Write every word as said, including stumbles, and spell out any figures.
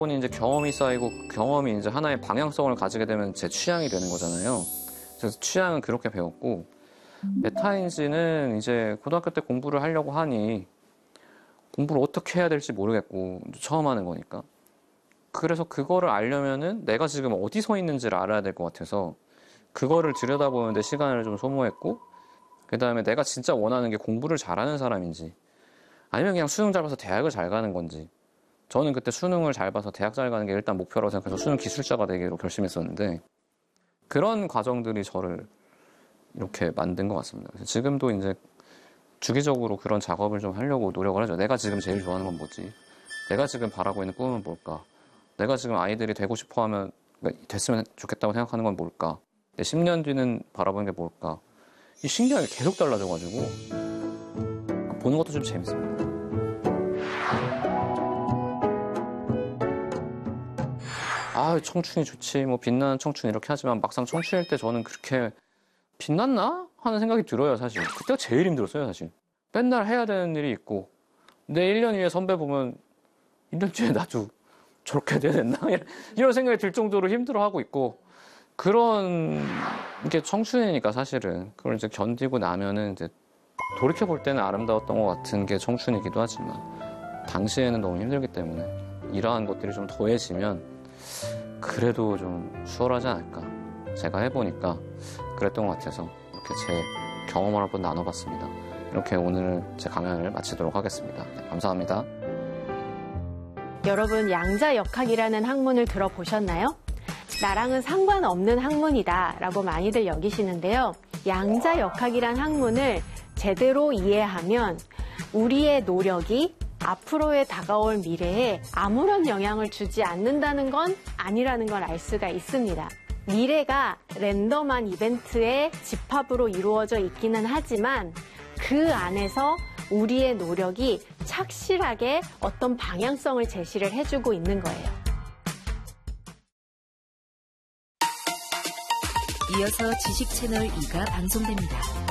본인이 이제 경험이 쌓이고 그 경험이 이제 하나의 방향성을 가지게 되면 제 취향이 되는 거잖아요. 그래서 취향은 그렇게 배웠고, 메타인지는 이제 고등학교 때 공부를 하려고 하니 공부를 어떻게 해야 될지 모르겠고 처음 하는 거니까. 그래서 그거를 알려면은 내가 지금 어디 서 있는지를 알아야 될 것 같아서 그거를 들여다보는데 시간을 좀 소모했고, 그 다음에 내가 진짜 원하는 게 공부를 잘하는 사람인지 아니면 그냥 수능 잘 봐서 대학을 잘 가는 건지. 저는 그때 수능을 잘 봐서 대학 잘 가는 게 일단 목표라고 생각해서 수능 기술자가 되기로 결심했었는데, 그런 과정들이 저를 이렇게 만든 것 같습니다. 그래서 지금도 이제 주기적으로 그런 작업을 좀 하려고 노력을 하죠. 내가 지금 제일 좋아하는 건 뭐지? 내가 지금 바라고 있는 꿈은 뭘까? 내가 지금 아이들이 되고 싶어 하면, 그러니까 됐으면 좋겠다고 생각하는 건 뭘까? 내 십 년 뒤는 바라보는 게 뭘까? 이 신기하게 계속 달라져가지고 보는 것도 좀 재밌습니다. 아, 청춘이 좋지, 뭐 빛나는 청춘 이렇게 하지만 막상 청춘일 때 저는 그렇게 빛났나? 하는 생각이 들어요, 사실. 그때가 제일 힘들었어요, 사실. 맨날 해야 되는 일이 있고, 내 일 년 위에 선배 보면 일 년 뒤에 나도 저렇게 돼야 됐나? 이런 생각이 들 정도로 힘들어하고 있고, 그런 게 청춘이니까 사실은. 그걸 이제 견디고 나면은 이제 돌이켜볼 때는 아름다웠던 것 같은 게 청춘이기도 하지만, 당시에는 너무 힘들기 때문에 이러한 것들이 좀 더해지면 그래도 좀 수월하지 않을까. 제가 해보니까 그랬던 것 같아서 이렇게 제 경험을 한번 나눠봤습니다. 이렇게 오늘 제 강연을 마치도록 하겠습니다. 네, 감사합니다. 여러분, 양자역학이라는 학문을 들어보셨나요? 나랑은 상관없는 학문이다 라고 많이들 여기시는데요. 양자역학이란 학문을 제대로 이해하면 우리의 노력이 앞으로의 다가올 미래에 아무런 영향을 주지 않는다는 건 아니라는 걸 알 수가 있습니다. 미래가 랜덤한 이벤트의 집합으로 이루어져 있기는 하지만 그 안에서 우리의 노력이 착실하게 어떤 방향성을 제시를 해주고 있는 거예요. 이어서 지식 채널 이가 방송됩니다.